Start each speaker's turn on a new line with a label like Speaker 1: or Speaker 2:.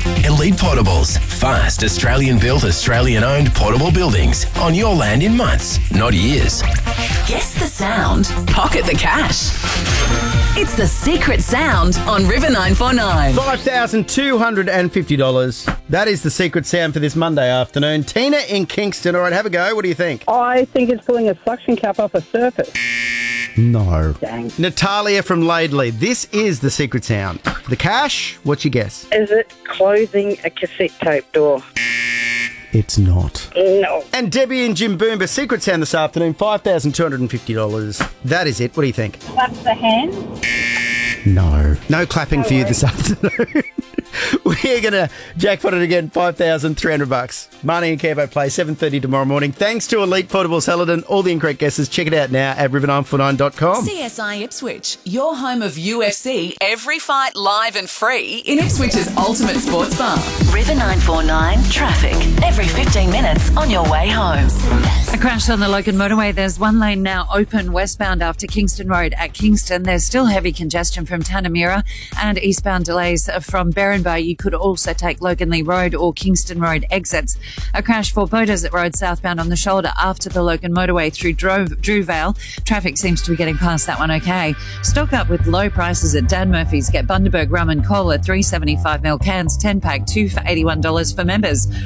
Speaker 1: Elite Portables. Fast, Australian-built, Australian-owned portable buildings on your land in months, not years.
Speaker 2: Guess the sound. Pocket the cash. It's the secret sound on River 949.
Speaker 3: $5,250. That is the secret sound for this Monday afternoon. Tina in Kingston. All right, have a go. What do you think?
Speaker 4: I think it's pulling a suction cap off a surface.
Speaker 3: No.
Speaker 4: Dang.
Speaker 3: Natalia from Laidley. This is the secret sound. The cash, what's your guess?
Speaker 5: Is it closing a cassette tape door?
Speaker 3: It's not.
Speaker 5: No.
Speaker 3: And Debbie in Jimboomba, secret sound this afternoon, $5,250. That is it. What do you think?
Speaker 6: Clap the hand.
Speaker 3: No. No clapping for you this afternoon. We're going to jackpot it again, $5,300. Marnie and Kevo play 7:30 tomorrow morning. Thanks to Elite Portables Helidon. All the incorrect guesses, check it out now at river949.com.
Speaker 2: CSI Ipswich, your home of UFC, every fight live and free in Ipswich's ultimate sports bar.
Speaker 7: River 949 traffic every 15 minutes on your way home.
Speaker 8: A crash on the Logan motorway. There's one lane now open westbound after Kingston Road at Kingston. There's still heavy congestion from Tanamura and eastbound delays from Berrinba. You could also take Logan Lee Road or Kingston Road exits. A crash for Beaudesert Road southbound on the shoulder after the Logan motorway through Drewvale. Traffic seems to be getting past that one okay. Stock up with low prices at Dan Murphy's. Get Bundaberg rum and cola, 375ml cans, 10 pack, 2 for $81 for members.